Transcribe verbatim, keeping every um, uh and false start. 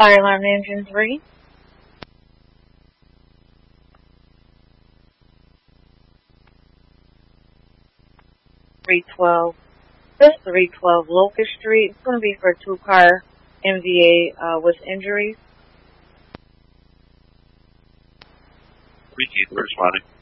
Fire alarm engine three. three twelve. This three twelve Locust Street. It's going to be for a two-car M V A uh, with injuries. Repeat, responding.